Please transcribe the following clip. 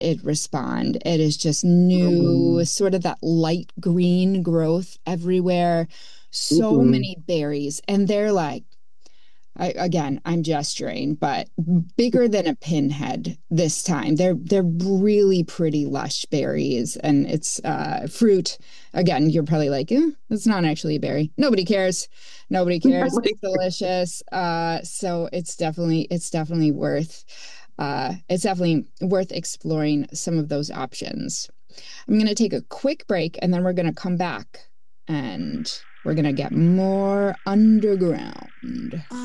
it respond. It is just new, Mm. sort of that light green growth everywhere. So Mm-hmm. many berries, and they're like, I'm gesturing, but bigger than a pinhead this time. They're really pretty lush berries, and it's fruit. Again, you're probably like, it's not actually a berry. Nobody cares. Nobody cares. It's delicious. So it's definitely worth exploring some of those options. I'm gonna take a quick break, and then we're gonna come back, and we're gonna get more underground.